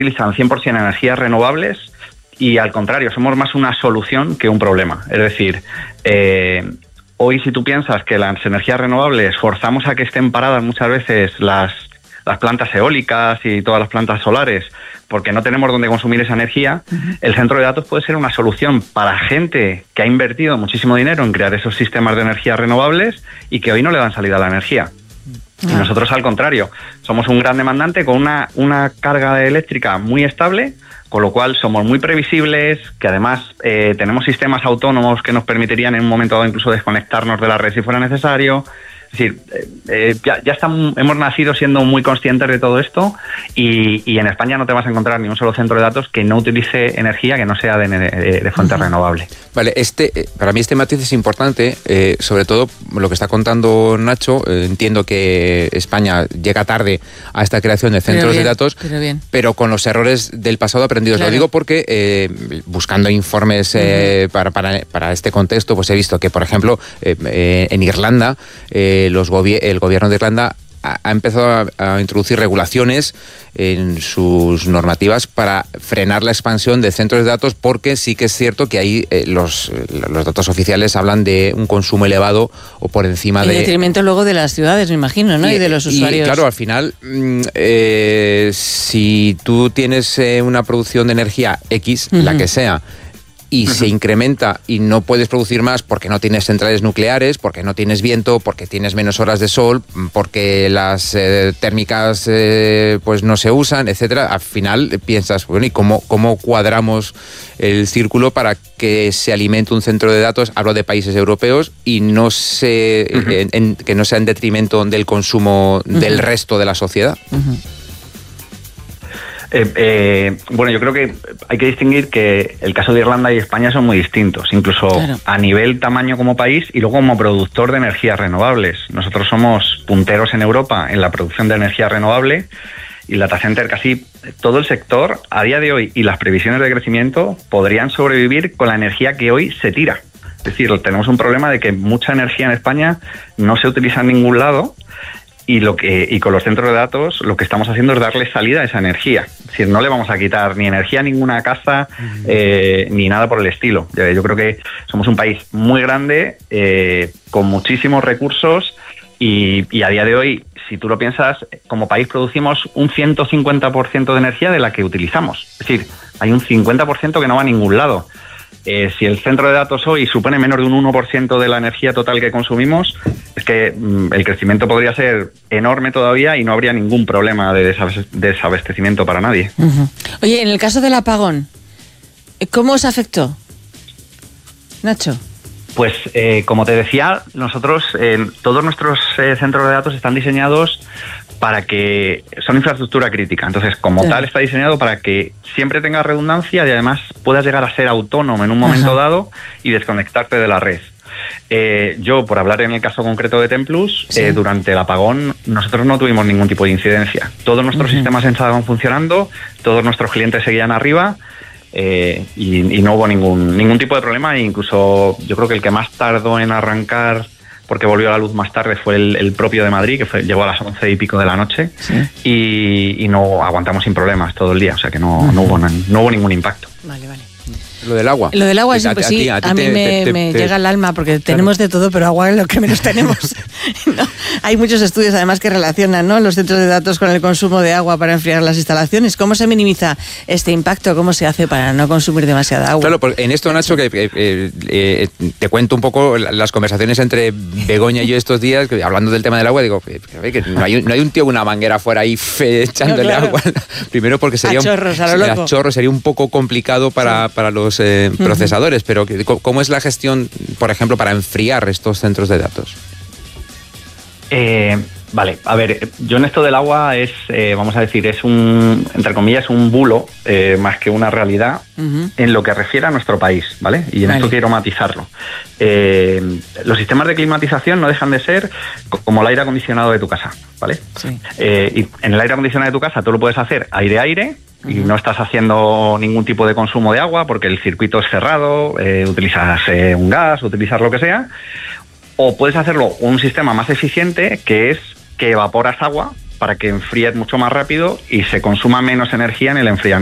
utilizan 100% energías renovables y al contrario, somos más una solución que un problema. Es decir, hoy si tú piensas que las energías renovables forzamos a que estén paradas muchas veces las plantas eólicas y todas las plantas solares porque no tenemos dónde consumir esa energía, el centro de datos puede ser una solución para gente que ha invertido muchísimo dinero en crear esos sistemas de energías renovables y que hoy no le dan salida a la energía. Y nosotros, al contrario, somos un gran demandante con una carga eléctrica muy estable, con lo cual somos muy previsibles, que además tenemos sistemas autónomos que nos permitirían en un momento dado incluso desconectarnos de la red si fuera necesario. Es decir, hemos nacido siendo muy conscientes de todo esto y en España no te vas a encontrar ni un solo centro de datos que no utilice energía que no sea de fuente renovable. Vale, para mí este matiz es importante, sobre todo lo que está contando Nacho. Entiendo que España llega tarde a esta creación de centros de datos, pero con los errores del pasado aprendidos. Claro. Lo digo porque buscando informes para este contexto, pues he visto que, por ejemplo, en Irlanda, el gobierno de Irlanda ha empezado a introducir regulaciones en sus normativas para frenar la expansión de centros de datos, porque sí que es cierto que ahí los datos oficiales hablan de un consumo elevado o por encima de... En detrimento luego de las ciudades, me imagino, ¿no? Y de los usuarios. Y claro, al final, si tú tienes una producción de energía X, la que sea, y se incrementa y no puedes producir más porque no tienes centrales nucleares, porque no tienes viento, porque tienes menos horas de sol, porque las térmicas pues no se usan, etcétera, al final piensas, bueno, ¿y cómo cuadramos el círculo para que se alimente un centro de datos? Hablo de países europeos y no que no sea en detrimento del consumo del resto de la sociedad. Bueno, yo creo que hay que distinguir que el caso de Irlanda y España son muy distintos, incluso a nivel tamaño como país y luego como productor de energías renovables. Nosotros somos punteros en Europa en la producción de energía renovable y la data center, casi todo el sector a día de hoy y las previsiones de crecimiento podrían sobrevivir con la energía que hoy se tira. Es decir, tenemos un problema de que mucha energía en España no se utiliza en ningún lado. Y con los centros de datos lo que estamos haciendo es darle salida a esa energía. Es decir, no le vamos a quitar ni energía a ninguna casa ni nada por el estilo. Yo creo que somos un país muy grande, con muchísimos recursos y a día de hoy, si tú lo piensas, como país producimos un 150% de energía de la que utilizamos. Es decir, hay un 50% que no va a ningún lado. Si el centro de datos hoy supone menos de un 1% de la energía total que consumimos, es que el crecimiento podría ser enorme todavía y no habría ningún problema de desabastecimiento para nadie. Oye, en el caso del apagón, ¿cómo os afectó, Nacho? Pues, como te decía, nosotros, todos nuestros centros de datos están diseñados para que son infraestructura crítica. Entonces, como tal, está diseñado para que siempre tenga redundancia y además puedas llegar a ser autónomo en un momento dado y desconectarte de la red. Yo, por hablar en el caso concreto de Templus, durante el apagón nosotros no tuvimos ningún tipo de incidencia. Todos nuestros sistemas estaban funcionando, todos nuestros clientes seguían arriba y no hubo ningún tipo de problema. E incluso yo creo que el que más tardó en arrancar, porque volvió a la luz más tarde, fue el propio de Madrid, que llegó a las 11 y pico de la noche y no aguantamos sin problemas todo el día, o sea que no hubo ningún impacto. Vale. Lo del agua. Lo del agua, sí, pues sí, a mí me llega al alma, porque tenemos de todo, pero agua es lo que menos tenemos. ¿No? Hay muchos estudios, además, que relacionan, ¿no?, los centros de datos con el consumo de agua para enfriar las instalaciones. ¿Cómo se minimiza este impacto? ¿Cómo se hace para no consumir demasiada agua? Claro, pues en esto, Nacho, que te cuento un poco las conversaciones entre Begoña y yo estos días, que, hablando del tema del agua, digo que no hay un tío con una manguera fuera ahí echándole agua. Primero porque sería a chorro, sería un poco complicado para los procesadores, pero ¿cómo es la gestión, por ejemplo, para enfriar estos centros de datos? Vale, a ver, yo en esto del agua vamos a decir, es entre comillas, un bulo más que una realidad en lo que refiere a nuestro país, ¿vale? Y en esto quiero matizarlo. Los sistemas de climatización no dejan de ser como el aire acondicionado de tu casa, ¿vale? Sí. Y en el aire acondicionado de tu casa tú lo puedes hacer aire-aire, y no estás haciendo ningún tipo de consumo de agua porque el circuito es cerrado, utilizas un gas, utilizas lo que sea, o puedes hacerlo un sistema más eficiente, que es que evaporas agua para que enfríe mucho más rápido y se consuma menos energía en el enfriamiento.